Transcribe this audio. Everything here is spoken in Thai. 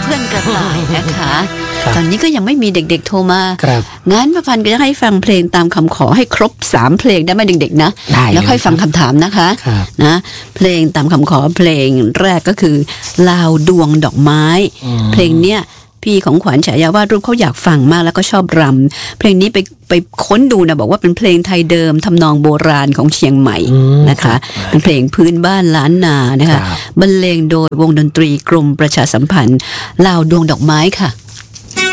พื่อนกระต่ายนะคะตอนนี้ก็ยังไม่มีเด็กๆโทรมางั้นประพันธ์ก็จะให้ฟังเพลงตามคำขอให้ครบ3เพลงได้ไหมเด็กๆนะแล้วค่อยฟังคำถามนะคะนะเพลงตามคำขอเพลงแรกก็คือลาวดวงดอกไม้เพลงเนี้ยพี่ของขวัญฉายาวาดรูปเขาอยากฟังมากแล้วก็ชอบรำเพลงนี้ไปค้นดูนะบอกว่าเป็นเพลงไทยเดิมทำนองโบราณของเชียงใหม่นะคะเป็นเพลงพื้นบ้านล้านนานะคะบรรเลงโดยวงดนตรีกรมประชาสัมพันธ์ลาวดวงดอกไม้ค่ะ